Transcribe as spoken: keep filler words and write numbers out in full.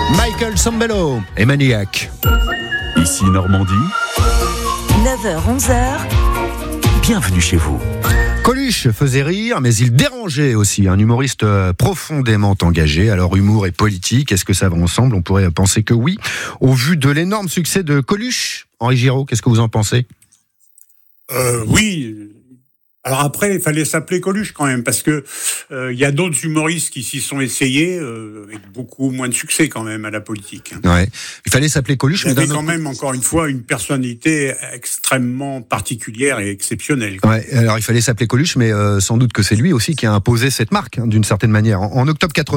Michael Sambello et Maniac. Ici Normandie. neuf heures onze heures. Bienvenue chez vous. Coluche faisait rire, mais il dérangeait aussi. Un humoriste profondément engagé. Alors, humour et politique, est-ce que ça va ensemble ? On pourrait penser que oui. Au vu de l'énorme succès de Coluche, Henri Giraud, qu'est-ce que vous en pensez ? euh, Oui. Alors après, il fallait s'appeler Coluche quand même, parce que il euh, y a d'autres humoristes qui s'y sont essayés, euh, avec beaucoup moins de succès quand même à la politique. Ouais, il fallait s'appeler Coluche. Il avait mais quand même, encore une fois, une personnalité extrêmement particulière et exceptionnelle. Ouais, alors il fallait s'appeler Coluche, mais euh, sans doute que c'est lui aussi qui a imposé cette marque, hein, d'une certaine manière. En, en octobre quatre-vingts